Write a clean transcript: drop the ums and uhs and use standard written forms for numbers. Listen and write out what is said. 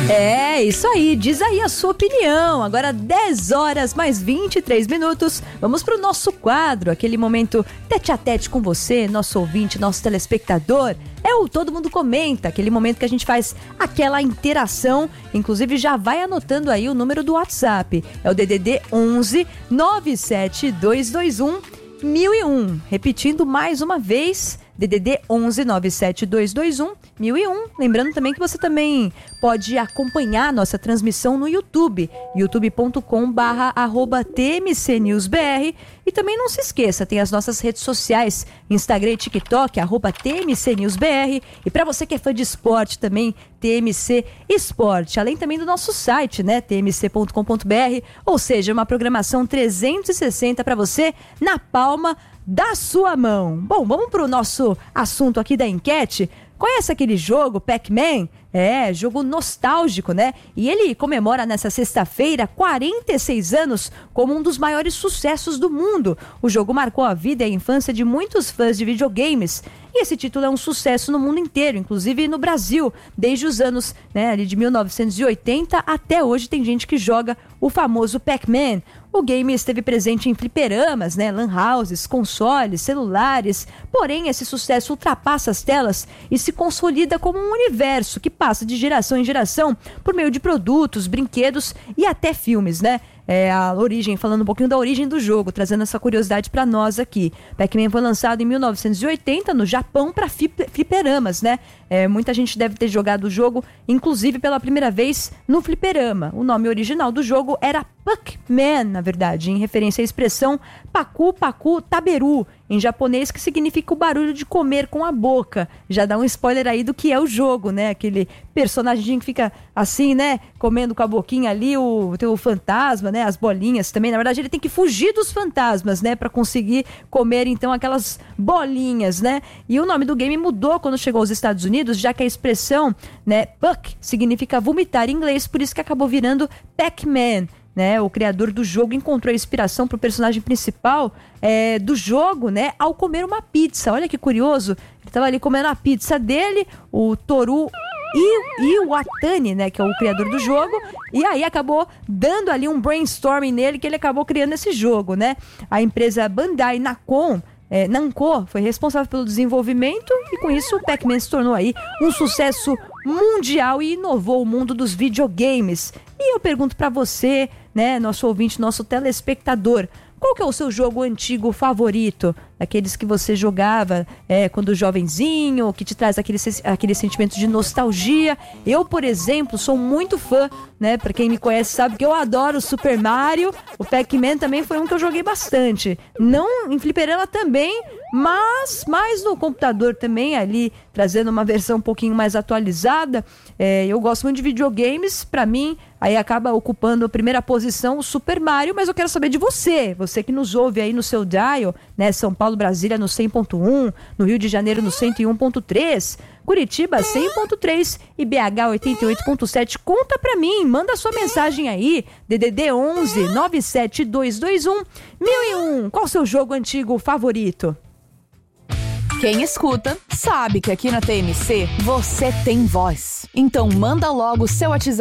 É, isso aí, diz aí a sua opinião. Agora 10 horas mais 23 minutos, vamos pro nosso quadro, aquele momento tete a tete com você, nosso ouvinte, nosso telespectador. É o Todo Mundo Comenta, aquele momento que a gente faz aquela interação. Inclusive já vai anotando aí o número do WhatsApp, é o DDD 11 97221 1001. Repetindo mais uma vez, DDD 11 97221 1001. Lembrando também que você também pode acompanhar nossa transmissão no YouTube, youtube.com/TMCNewsBR. E também não se esqueça, tem as nossas redes sociais, Instagram e TikTok, @TMCNewsBR. E para você que é fã de esporte também, TMC Esporte. Além também do nosso site, né, tmc.com.br. Ou seja, uma programação 360 para você na palma da sua mão. Bom, vamos pro nosso assunto aqui da enquete. Conhece aquele jogo, Pac-Man? É, jogo nostálgico, né? E ele comemora nessa sexta-feira 46 anos como um dos maiores sucessos do mundo. O jogo marcou a vida e a infância de muitos fãs de videogames. E esse título é um sucesso no mundo inteiro, inclusive no Brasil. Desde os anos, né, ali de 1980 até hoje tem gente que joga o famoso Pac-Man. O game esteve presente em fliperamas, né, lan houses, consoles, celulares. Porém, esse sucesso ultrapassa as telas e se consolida como um universo que passa de geração em geração por meio de produtos, brinquedos e até filmes, né? A origem, falando um pouquinho da origem do jogo, trazendo essa curiosidade para nós aqui. Pac-Man foi lançado em 1980 no Japão para fliperamas, né? Muita gente deve ter jogado o jogo, inclusive pela primeira vez no fliperama. O nome original do jogo era Pac-Man, na verdade, em referência à expressão Paku Paku Taberu, em japonês, que significa o barulho de comer com a boca. Já dá um spoiler aí do que é o jogo, né? Aquele personagem que fica assim, né? Comendo com a boquinha ali, tem o fantasma, né? As bolinhas também. Na verdade, ele tem que fugir dos fantasmas, né? Pra conseguir comer, então, aquelas bolinhas, né? E o nome do game mudou quando chegou aos Estados Unidos, já que a expressão, né? Puck significa vomitar em inglês, por isso que acabou virando Pac-Man. Né, o criador do jogo encontrou a inspiração para o personagem principal do jogo, né, ao comer uma pizza. Olha que curioso, ele estava ali comendo a pizza dele, o Toru Iwatani, né, que é o criador do jogo, e aí acabou dando ali um brainstorming nele, que ele acabou criando esse jogo, né? A empresa Bandai Namco foi responsável pelo desenvolvimento e com isso o Pac-Man se tornou aí um sucesso mundial e inovou o mundo dos videogames. E eu pergunto pra você, né, nosso ouvinte, nosso telespectador, qual que é o seu jogo antigo favorito? Daqueles que você jogava quando jovenzinho, que te traz aquele sentimento de nostalgia. Eu, por exemplo, sou muito fã, né? Pra quem me conhece sabe que eu adoro o Super Mario. O Pac-Man também foi um que eu joguei bastante. Não em fliperama também, mas mais no computador também, ali, trazendo uma versão um pouquinho mais atualizada. Eu gosto muito de videogames, pra mim, aí acaba ocupando a primeira posição o Super Mario, mas eu quero saber de você que nos ouve aí no seu dial, né, São Paulo, Brasília no 100.1, no Rio de Janeiro no 101.3, Curitiba 100.3 e BH 88.7. Conta pra mim, manda sua mensagem aí, DDD 11 97221 1001. Qual o seu jogo antigo favorito? Quem escuta sabe que aqui na TMC você tem voz. Então manda logo o seu WhatsApp